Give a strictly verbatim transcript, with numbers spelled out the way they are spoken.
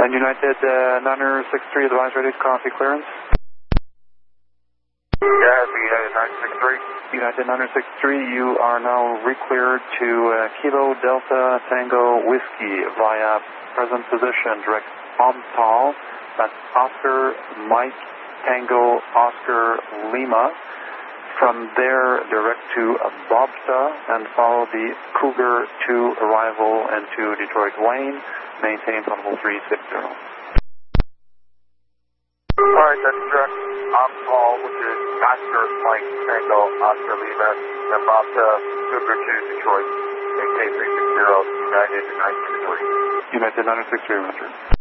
And United uh, nine six three, advise ready to copy clearance. Yeah, it's United nine six three. United nine six three, you are now re-cleared to uh, Kilo Delta Tango Whiskey via present position, direct on tall. That's Oscar Mike Tango Oscar Lima. From there, direct to Bobsta and follow the Cougar to arrival and to Detroit Wayne. Maintain level three six zero. Alright, that's direct on call, which is Oscar Mike Tango Oscar Lima, and Bobsta Cougar to Detroit. Maintain three six zero, United nine six three. United nine six three, Roger.